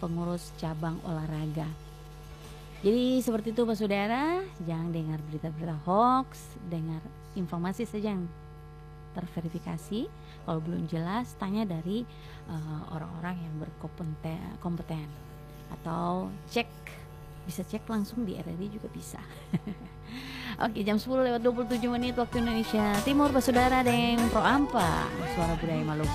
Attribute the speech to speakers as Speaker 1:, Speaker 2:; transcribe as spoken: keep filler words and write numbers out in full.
Speaker 1: pengurus cabang olahraga. Jadi seperti itu Pak Saudara, jangan dengar berita-berita hoax, dengar informasi saja yang terverifikasi. Kalau belum jelas, tanya dari uh, orang-orang yang berkompeten kompeten. Atau cek, bisa cek langsung di R R I juga bisa. Oke, jam sepuluh lewat dua puluh tujuh menit waktu Indonesia Timur Pak Saudara, Deng Pro Ampa, Suara Budaya Maluku.